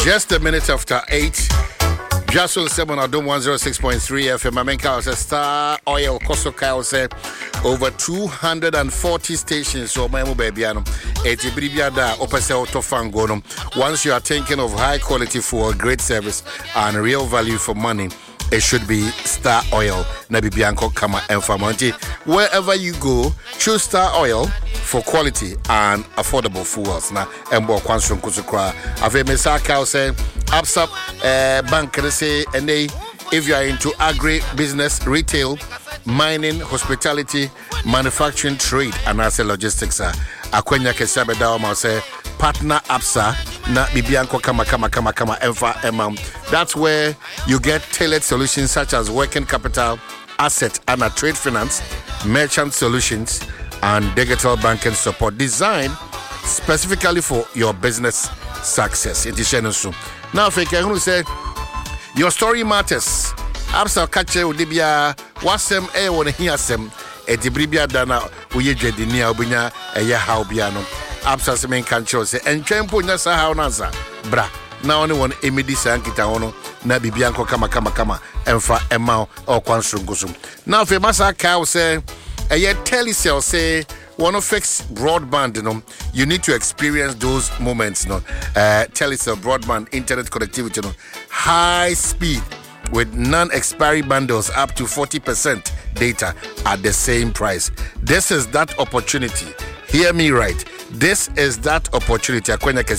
Just a minute after 8. Just on 7 Adom 106.3 FM. Mamenka says Star Oil Koso Kyle say over 240 stations. So my babyano. Eti bribiada opese autofangono. Once you are thinking of high quality for great service and real value for money, it should be Star Oil. Nabi Bianco Kama and Famanti. Wherever you go, choose Star Oil for quality and affordable fuels. Na embo kwansum kusukra. Ave Mesaka say Absa Bank say and if you are into agri business, retail, mining, hospitality, manufacturing, trade, and also logistics. Akwenya kesabeda ma say partner Absa na bibianko kama emfa emam. That's where you get tailored solutions such as working capital, asset and trade finance, merchant solutions, and digital banking support designed specifically for your business success. Now, if you say your story matters, Absa catch udibia wasem wona hiasem edibribia dana uye dwedinia obunya eye hawbiano. Absa semen kancho say entwempo nya sa haw nansa bra na one won emedi sankita hono na bibianko kama emfa emma o kwansungusum. Now, if masa ka say eye Telecel say wanna fix broadband, you need to experience those moments, Telecel broadband internet connectivity, high speed with non-expiry bundles up to 40% data at the same price. This is that opportunity. Hear me right. This is that opportunity.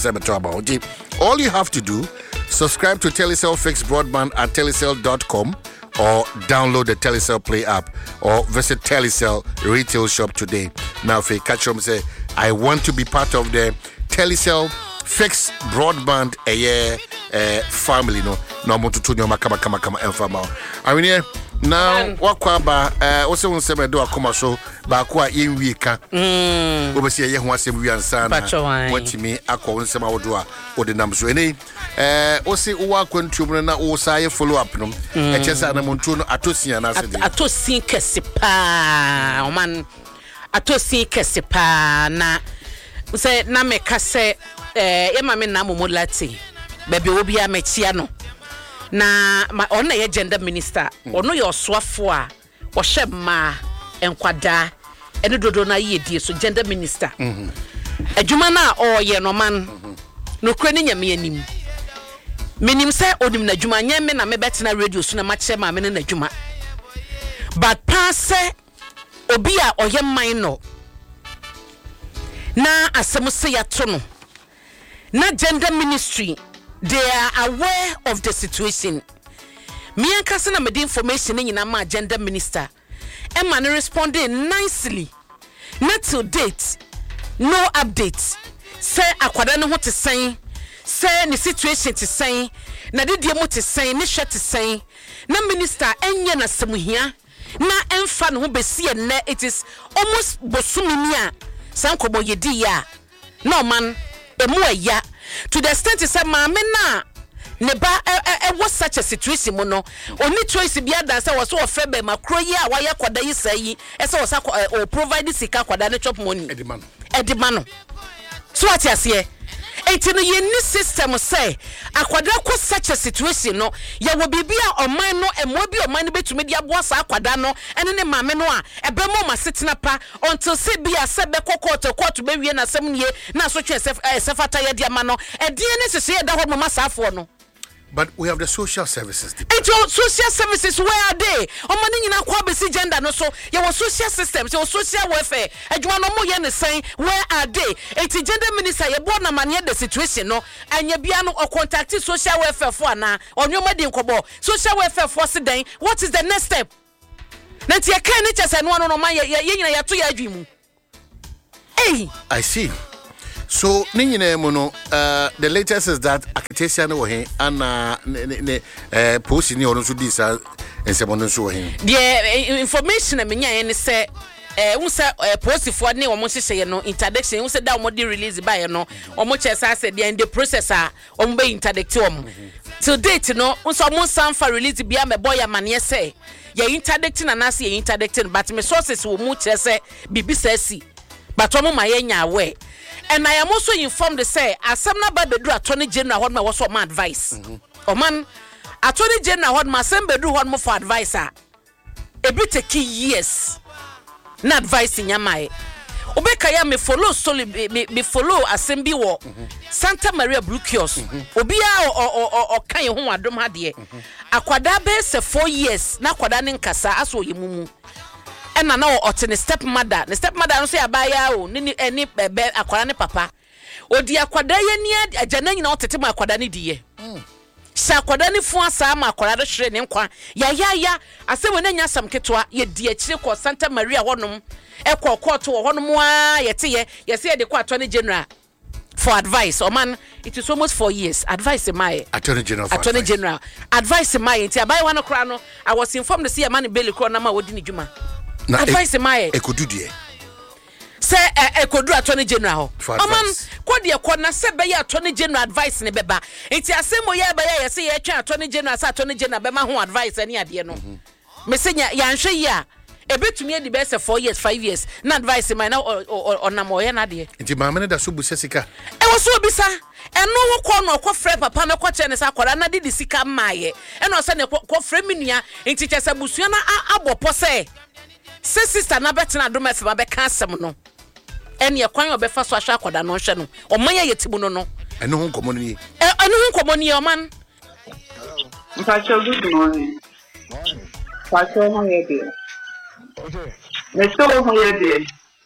All you have to do, subscribe to Telecel Fixed Broadband at telecel.com or download the Telecel Play app or visit Telecel retail shop today. Now, if you catch them, say, I want to be part of the Telecel Fixed Broadband family. No, I'm to tell you, I mean, yeah. Now, what kwaba also won sema do akoma so ba kwa yenwika obesi ye ho asem wi ansa na watimi akọ nsema wodo a odinam so eni osi uwa kwantuom na o saye follow up no e chesa na montu no atosia na ase atosin kese pa o man atosin kese pa na se na meka se e ma me na momolati bebe obi a mechia no na ona ye gender minister ono ye oswafo a wo hwema enkwada ene dodo na ye die so gender minister adwuma na o ye no man no kura ni nyame anim menim se onim na adwuma nyame na me betena radio so na ma che ma me na adwuma but pass obi a oye man no na asem se ya to no na gender ministry they are aware of the situation. Me and Kasana made information in my gender minister. And man responded nicely. Not to date, no updates. Say akwadano what to say. Say the situation to say. Na di diamo to say. Ni share to say. Na minister enye na semuhia. Na enfan ho besi ne. It is almost bosuminia. Sankobo yedi ya. No man. Emu ya. To the extent is mama na neba was such a situation mono only choice be that say was so febe makro yi a waya kwada yi sai ese was o provide sika kwada na chop money edimano so what ase enti no ye ni system say akwada ko such a situation no ye wo bibia oman no emo bi oman no betumi dia boa sa akwada no ene ne mame no a ebe mo masetena pa until say bia se be court be wie na sem nie na so twe sefata ye dia ma no e die ne sese ye da ho mama saafo no. But we have the social services. And your social services, where are they? Omani nyina kwa besi gender no so. Your social systems, your social welfare. And you no more yen saying, where are they? And the gender minister, you born a man the situation no. And you be no or contact social welfare for na. On your wedding kobo. Social welfare for today. What is the next step? Nanti ya kene chese no no man ye ya to ya adwimu. Hey, I see. So, the latest is that Akatesia no he and post in your this and someone so him. The information I mean, and say, post for any almost say no interdiction, who said that what release by no, or much as I said, the processor on be interdictum. To date, no, almost some for release beyond a boy a man, yes, say, you're interdicting and I see interdicting, but my sources will much as say, BBC, but one of my way. And I am also informed to say, as some number bedroom attorney general what my was my advice. Man, attorney general what my same bedroom what more for advisor. A bit take years. Not advising ya my. Obeka ya me follow solely me follow assembly war. Santa Maria Blue Kiosk. Obia or kan you home adom hadie. Akwada be se 4 years na kwada ne nkasa aso yemumu. And now otene stepmother. The stepmother no say abaya o ni eni bebe akwada ne papa. Odi akwada ye ni agana nyina otete ma akwada ne die. Sa akwada ne fu asa ma akwada do hire ne nkwa. Ya ase wona nya sam ketwa ye die akire ko Santa Maria wonom ekọ court wo honom a yete ye say de ko attorney general for advice. Oh man, it is almost 4 years. Advice my attorney general. Advice my nti abai wan kra no. I was informed to see a man Bailey kro na ma wodi ni djuma. Advice my ekodu die. Say ekodu attorney general. Oh man, ko de ko na se be ya attorney general advice ne beba. Nti asemo ye ba ye say ye twa attorney general say attorney general be ma ho advice ani ade no. Me senya ya nhwe yi a ebetumi di be say 4 years 5 years na advice my na onam oye na de. Nti maame ne da so bu sesika. E wo so obisa eno wo ko no ko frɛ papa na ko che ne sa kwara na di sika maaye. Eno se ne ko frɛ minua nti kyesa busua na abɔpɔ sɛ se sister na betena do mafe ba be ka asɛm no. Ene ye kwan obefa so ahwa akoda no hwɛ no. Oman ye yetimu no no. Eno ho nkomo ni. Eno ho nkomo ni o man. Mpacho good morning. Mpacho mo ye bi. Okay. Let's go mo ye bi.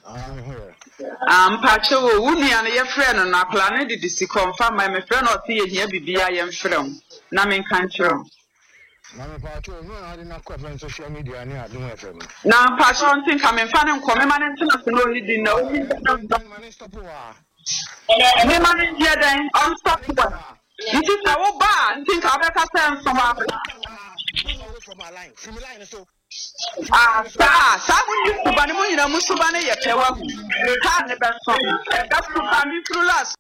Mpacho wo wunua na ye frɛ no na kla na di si confirm my friend o ti ye hia bibia ye mfrɛm na men kan kyerɛm. Na mpacho no na na kwa friend social media ni adom FM. Na mpacho ntin ka men fa ne nkɔme ma ne ntina so no di na o ni stop wa. Me ma ne dia dan on stop wa. Nti sa wo ba ntin ka be ka sɛ nso ma. From my line so sa mun kubani mun ina musubane ye pewa ka ne benso that's to come through last.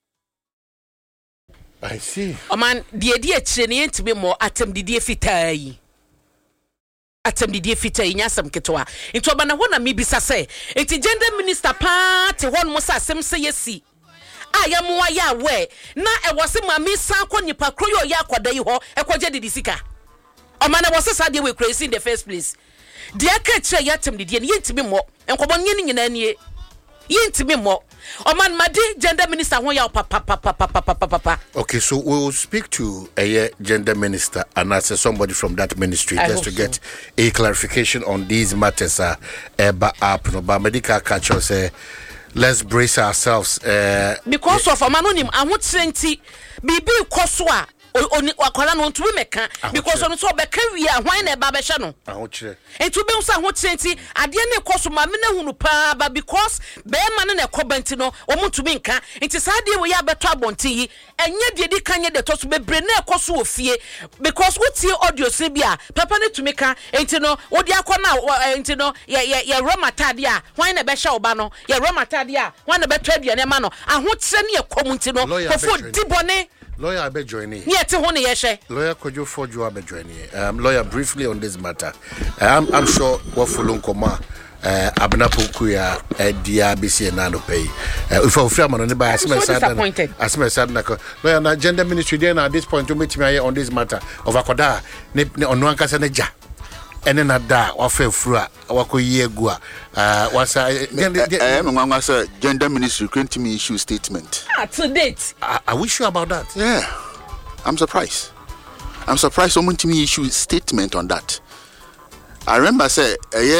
I see. O man die akire ne yentime mo atem didie fitaa yi. Atem didie fitaa yi nyasam ketwa. Nti oba na ho na mebisa sɛ enti gender minister party hon mo sa asem sɛ yesi. Aya mo ya we na e wo se mami san kɔ nipa kro yo ya akwada yi ho e kɔgye didi sika. O man na wo se sa de we crazy in the first place. Dia ka kire yatem didie ne yentime mo enkobo nye nyina nie. Yentime mo. O man madi gender minister ho ya papa. Okay, so we will speak to a gender minister and as somebody from that ministry just to get a clarification on these matters. Eba up no ba medical culture say let's brace ourselves. Because of a manonim ahotrenti bibi koso a oni wakwala no ntumi meka because on so beka wi a hwan na eba be hye no ahokyere entu be nso ahotrenti ade ne koso ma me na hunu pa ba because be ma ne kɔbanti no omutumi nka enti saa de we ya beto abonti yi enye de di kanye de to so bebre na koso ofie because wotie audio se bia papa ne tumi ka enti no wo de akɔ na enti no ye romatade a hwan na be hye oba no ye romatade a hwan na beto aduane ma no ahokyere ne komunti no kofo dibone. Lawyer Abe joining. Lawyer Kojo Fojo Abe joining. Lawyer briefly on this matter. I'm sure what Fulun Koma Abnapo Kuya DRBC and Nano pay. If I frame on anybody, as my son, lawyer na gender ministry then at this point to meet me on this matter of Akoda on one Casaneja. And then at that, what fell through Wako Yegua was a gender ministry came to me issue statement. To date. Are we sure about that? Yeah. I'm surprised someone to me issue statement on that. I remember say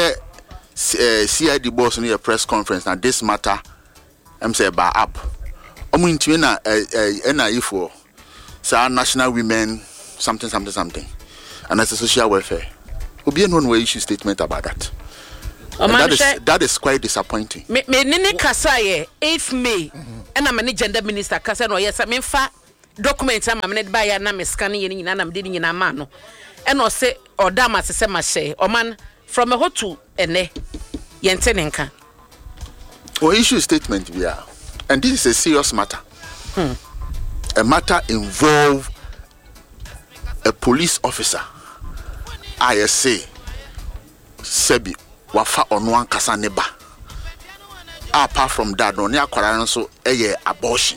CID boss in a press conference now this matter I'm say by up. I'm going to NIE for national women something and that's a social welfare. Will be one way issue statement about that. That is quite disappointing. Me nene kasaye 8th May and I'm a gender minister kasa no yes I mean fa documents am me buy ya na me scan ye nyina na me de nyina ma no and no say or dama se ma share or man from a hotu ene yente ne nka. Or issue statement we are and this is a serious matter. A matter involve a police officer. I say Sebi wafa onwan kasa neba apart from that no near akwara so abortion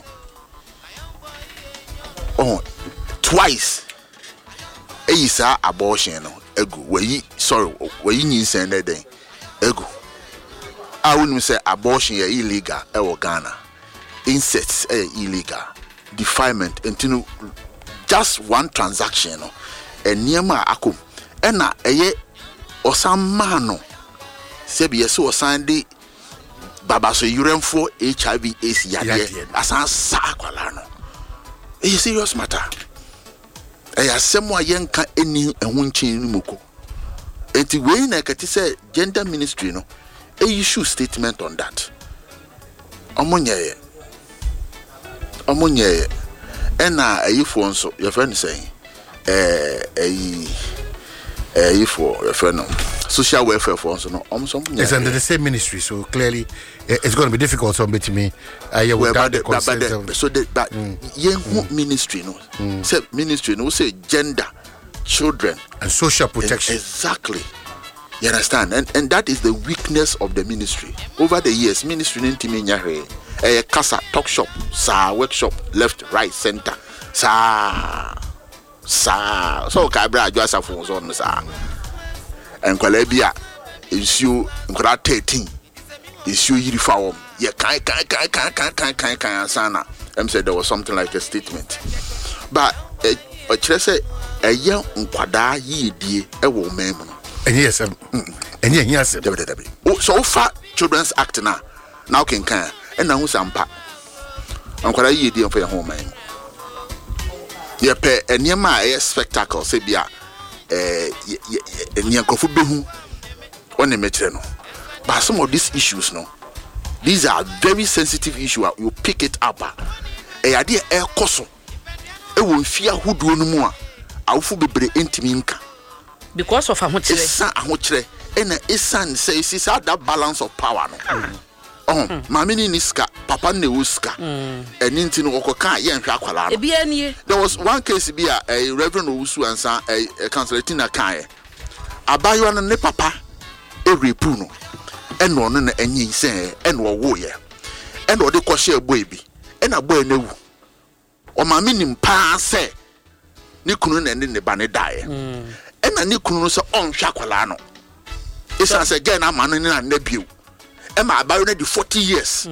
twice is abortion no egu we nyinsen na den egu I wouldn't say abortion is illegal in Ghana. Incest is illegal. Defilement and just one transaction and niema akum ena eye osamano sebi yeso osande baba so uremfo HIV AIDS yade asan sa akwala no e serious matter e asemo ayenka eni ehunchin ni moko enti we na kati say gender ministry no a issue statement on that. Omonye and a phone so your friend saying for your friend social welfare for so no it's under the same ministry, so clearly it's going to be difficult to me so that ministry no say ministry no say gender, children and social protection. Exactly. You understand? And that is the weakness of the ministry. Over the years, ministry didn't mean a casa, talk shop, workshop, left, right, center, so Cabra just a phones on and Calabia is you 13 is you uniform. Yeah, can't sana. Said there was something like a statement. But just say a young Unquada ye dear a woman. And yes, so far Children's Act now can and now sampa. I'm quite a year for your home man. Yeah, pay a near my spectacle, Sabia, near Kofubu on the metreno. But some of these issues, no, these are very sensitive issues. You pick it up. A idea air coso. It will fear who do no more. I'll be intiminka. Because of how much and a son says it's that balance of power. Mamini niska, papa ne uska, and intin okoka yen shakwala. There was one case be a Reverend Usu and son a Councilor Kai. Abayo and ne papa every puno, and one and ye say, and warrior, and what they call share baby, and a boy no. Or my minim pa say, Nikunun and in the banner die. And a new cruise on Shakwalano. It's as again a man in a debut. Emma about 40 years.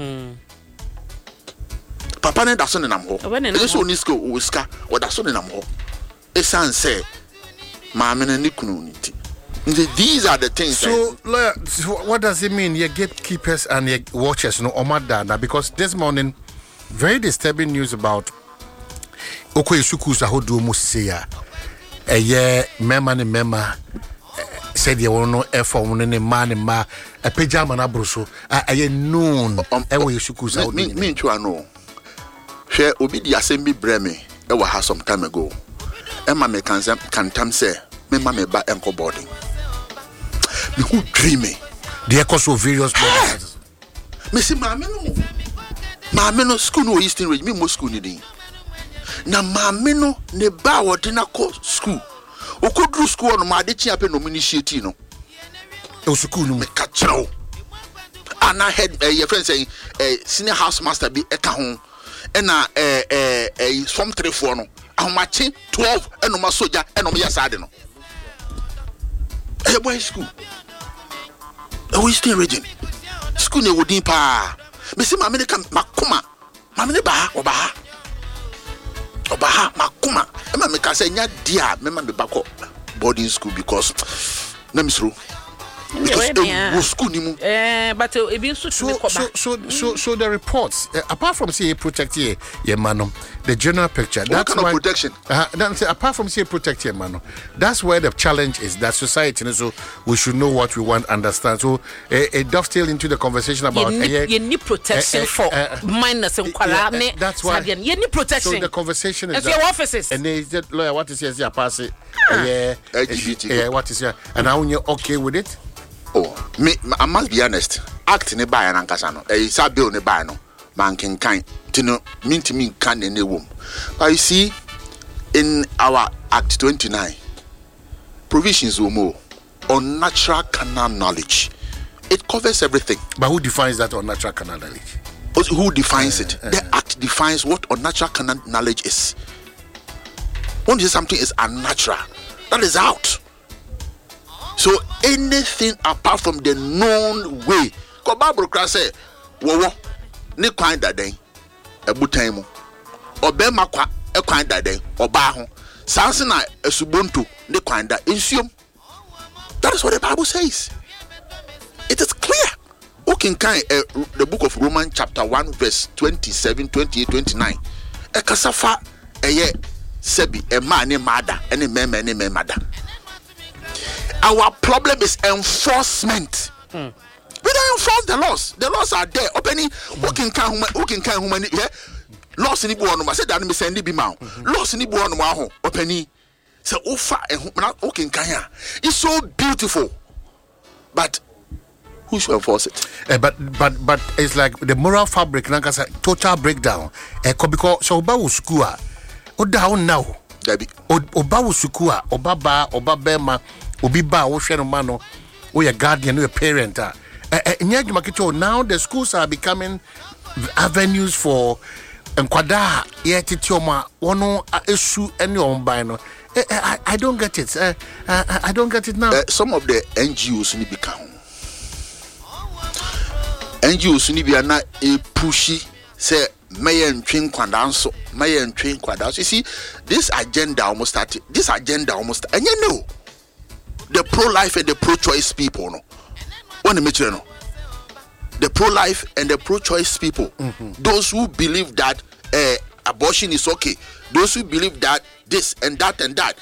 Papa and Dasson and Amho. This one is go whisker or Dasson and Amho. A son say, Mamma and Nikununity. These are the things. So, lawyer, what does it mean? Your gatekeepers and your watchers, no, Omadana, because this morning, very disturbing news about Okoyesuku Sahodu Musia. A year, Mema said you will know a form in a man ma a pajama abruso. A year noon, you should mean to know. Share Obidi Assembly Breme, ever has some time ago. Emma me can say, Mema me ba enko boarding. Me who dreamy. They cause of various bodies. Missy Mamino school no Eastern Ridge, me most school needing. Na mameno ne ba wodina ko school okodru school no ma de chia pe no initiate no o school no me ka chero ana head your friend saying senior house master bi eka ho na form 3 no ahomache 12 eno ma soja eno ma yasade no boy school we still region school ne wodin pa me se mamene ka makoma mamene ba oba Obaha makuma ema me ka say nya dia me me bako boarding school because na misro school ni mu but e bin so the reports apart from say protect here mano the general picture that's why protection apart from say protect here mano that's where the challenge is that society so we should know what we want understand so it dovetail into the conversation about you need protection for minors and kwala that's why you need protection so the conversation is your offices and the lawyer what is here pass it LGBT what is here and now you're okay with it. Oh, I must be honest. Act ne buy an ankasano. Sa bill ne buy no. Man can kind. Tino mean to me can in a womb. But you see, in our Act 29, provisions were more on natural canal knowledge. It covers everything. But who defines that unnatural carnal knowledge? Who defines it? The act defines what unnatural carnal knowledge is. When you say something is unnatural, that is out. So anything apart from the known way, because Bible say, "Wo ne kwan daden ebutan mu obema kwa ekwan daden oba ho sanse na esubonto ne kwan da ensuom." That is what the Bible says. It is clear. Okay, the book of Romans chapter 1 verse 27, 28, 29. Ekasafa eye sebi ema ne mada ene mema ne memada. Our problem is enforcement. We don't enforce the laws. The laws are there. Opening who can human laws ni bu onu ma say that me send bi ma. Laws ni bu onu ma ho opening. So ofa who can it's so beautiful. But who should enforce it? But it's like the moral fabric like a total breakdown. Because so oba usukua o down now. Debi Oba usukua oba bema obi ba wo hwe no ma no wo ye guardian wo parent now the schools are becoming avenues for enkwada ye titioma wono esu ene omban no. I don't get it. I don't get it now. Some of the NGOs ni become NGOs ni be na e pushy say mayen twin kwadanso. You see, this agenda almost started. And you know, the pro-life and the pro-choice people, no. What the no? The pro-life and the pro-choice people, those who believe that abortion is okay, those who believe that this and that, and them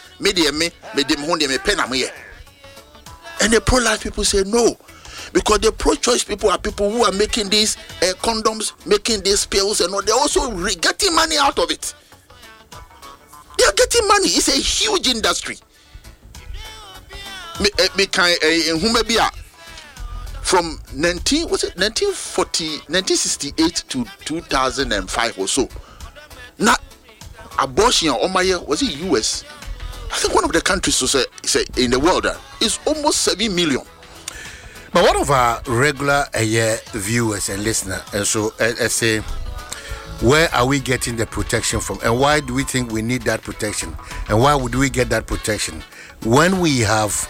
and the pro-life people say no, because the pro-choice people are people who are making these condoms, making these pills, and all. They're also getting money out of it. They are getting money. It's a huge industry. From 1968 to 2005 or so. Now, abortion was it US? I think one of the countries say in the world is almost 7 million. But one of our regular viewers and listeners, and so I say, where are we getting the protection from, and why do we think we need that protection, and why would we get that protection when we have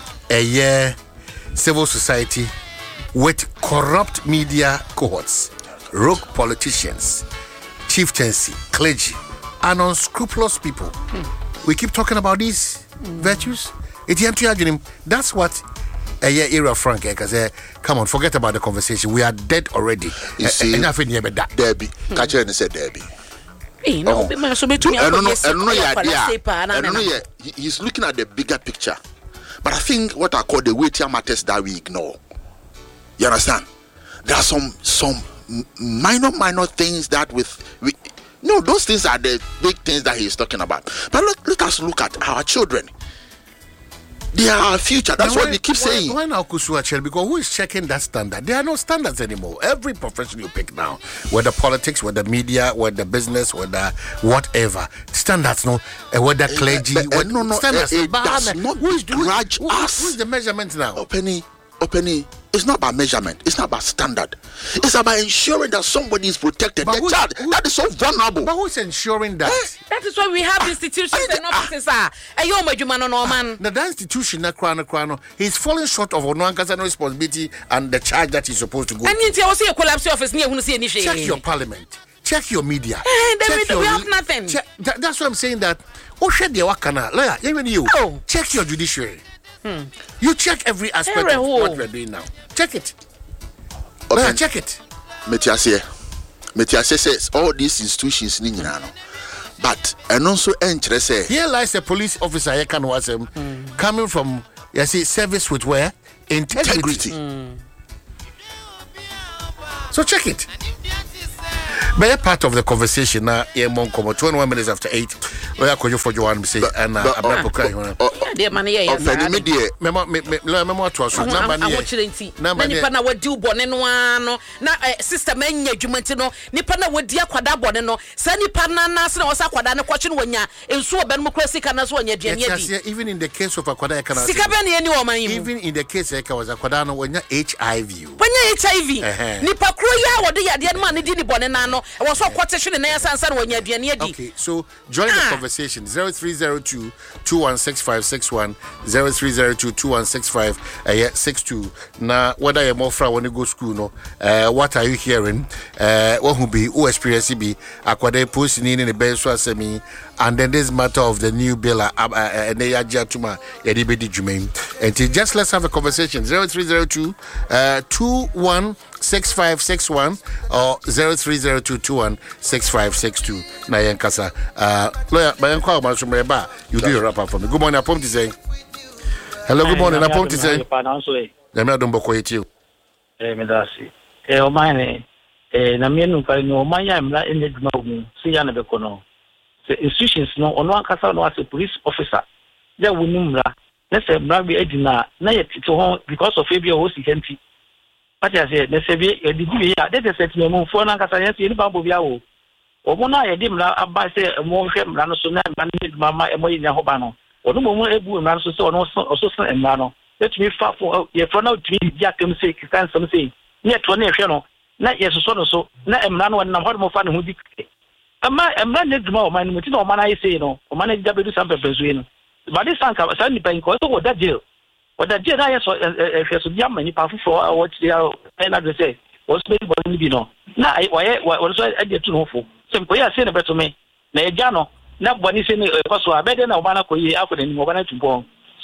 civil society with corrupt media cohorts, rogue politicians, chieftaincy, clergy, and unscrupulous people? We keep talking about these virtues. That's what era Frank say, come on, forget about the conversation. We are dead already. You see, Debbie, catch and said Debbie. He's looking at the bigger picture. But I think what I call the weightier matters that we ignore. You understand? There are some minor things that those things are the big things that he's talking about. But let us look at our children. They are our future. That's what we keep saying. Why now, Kusua? Because who is checking that standard? There are no standards anymore. Every profession you pick now, whether politics, whether media, whether business, whether whatever, standards, whether clergy, standards. It does not begrudge us. Who's the measurement now? Penny, it's not about measurement. It's not about standard. It's about ensuring that somebody is protected. The child that is so vulnerable. But who's ensuring that? That is why we have institutions and offices. Now that institution, he's falling short of no responsibility and the charge that he's supposed to go. And you see a collapse office near check your parliament. Check your media. We have nothing. That's what I'm saying. That even you check your judiciary. You check every aspect of what we're doing now. Check it. Okay. Check it. Metiase says all these institutions but and also here lies a police officer coming from service with where? Integrity. So check it. Be a part of the conversation now. Yeah, mon come 21 minutes after 8. We are going for Joanne say and I'm cry. Dear man, yeah. Memo to us. Number nipa na wadi ubone no ano na sister menya adwumenti no nipa na wadi akwada bone no sa nipa na na na wasa akwada ne kwakye no wanya ensu obe no kura sika na so wanya aduane adi. Even in the case of akwada kana sika be na ani o man yi. Even in the case eka was akwada no wanya HIV. Wanya HIV. Nipa kuro ya wode yade no ma ne di ni bone na no e wo so kwate hwe na yasansa na wanya aduane adi. Okay, so join the conversation 0302 216561 0302 2165 na whether you're more from when you go school no what are you hearing what will be who experience be akwade post in the best asemi and then this matter of the new bill and they ajatuma edibedi jumain and just let's have a conversation 0302 216561 or 0302 216562 na yankasa lawyer bayankwa masumreba you do your wrap up for me. Good morning, Apom to say hello. Good morning, Apom to say Yamia don't boko it you. Medasi. O mine na mienu pa no manya mla ene duma ogun si ya na be kono. Se institutions no ono akasa no as a police officer. Ya wonu mra. Na se mra bi edina na ye tito ho because of ebi o si henti. Pati ase na se bi edidi ya de set me mo fo na akasa ye si ni ba bo bia wo. Omo na ye di mra aba se mo hwe mra no so na mra ni mama e mo yin ho ba no. Ono mo ebu mra so se ono so so mra no. Let me far for your front out to Jack and say, can some say, near to an air, not yes, so, not a man and I'm more fun who did. I'm not need more man, which no man I say, no, or manage W something between. But this son comes only by what that deal. What that deal I saw a young many powerful for what they are another say, was maybe you know. Now, what I did to know for. Simply I said about to me, Najano, not one is in a possible better than a man after any more to go.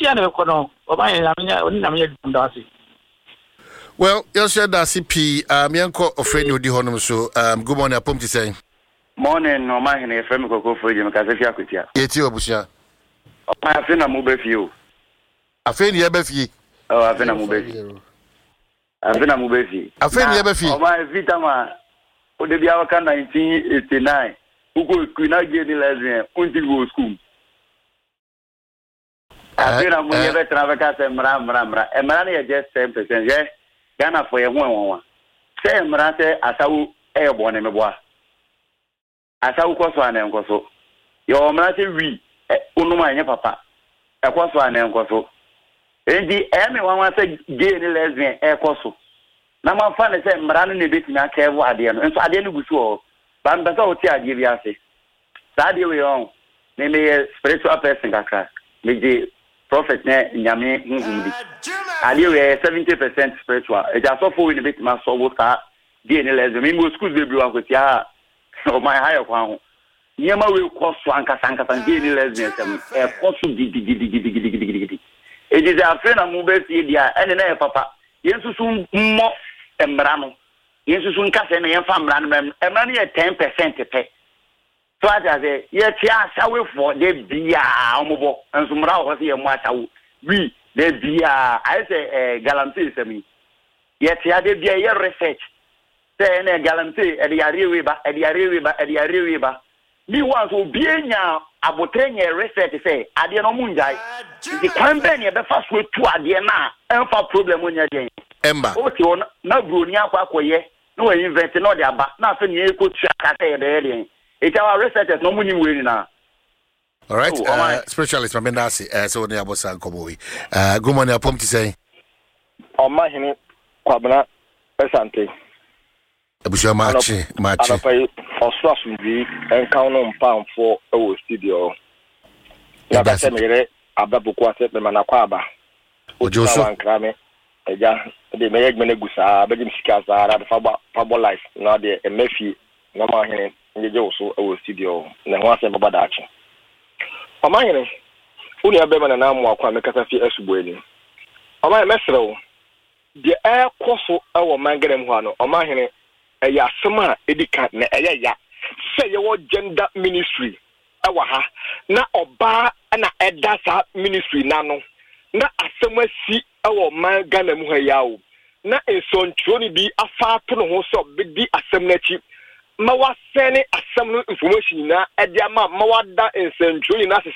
Well, you said that CP, Mianko of friend with the honor, so good morning, Apom to say. Morning, no man, and a friend go for you because if you are with you. It's your Busha. I've been a move with you. I think you have you. Oh, I've been a move with you. I've been a move with you. I think you have you. My Vitama, who the Biawaka 1989, who could not get the lesbian until go school. I feel I'm going to travel Mram. Emrani just 10%. Yeah, Ghana for a 1. Say Emrate Asau airborne in the bois. Asau Koso and Koso. Your Emrate we, Unuma, papa. A Koso and Koso. And the everyone wants to gain a lesbian air Koso. Now, my father said Mran in a bit in a care what I did, and so I didn't go so. But I'm better to give you a say. Sadly, we own. Maybe a spiritual person, Kaka. Prophet Nyame Hungumbi. I do 70% spiritual. It just so in a bit my soul was DNA lesbian. Me go school baby with ya or my higher one. Yama will cost Sanka and DNA lesbian. A cost it is a friend of Mubes India and an papa. Yes, soon more embrano. Yes, soon cast and a family and money at 10% to pay. So I say, yes, shall for the beer, and some row here, what we, the beer, I say, guarantee to me. Yet, I did be a year research. Say, a guarantee at the Arriba. Me want to be now about 10 year research say, I didn't know Munjai. The campaign, the first way to Adiana, and for problem when you're doing. Emma, okay, no Brunia Quacoye, no invented, no, but nothing you could check the alien. It's our researchers, no money winning now. All right, specialist from Bendasi, so near Bosan Koboy. Good morning, Apom to say. Oh, my henny, Quabana, Pesante. Abusha Marchi, Marchi. Or Swash with me and count on pound for our studio. Nabasemere, Ababuquate, the Manaquaba. Ojoso and Crame, the Megusa, Bedim Skaza, the Fabo Life, not the Mephi, no more henny. Also our studio na hwase babadachi amanyene uni abema na namu akwa mekasa fi asubueni amanyene mesrew de koso awo mangrem ho ano amanyene ya asema edika na ya say your gender ministry awa ha na oba na edasa ministry nano na asema si awo mangana mu ha yawo na esontroni bi afa to no ho so bi asem na chi ma wasɛne asɛm no information na ɛde ama ma wada nsɛntwerɛ nyinaa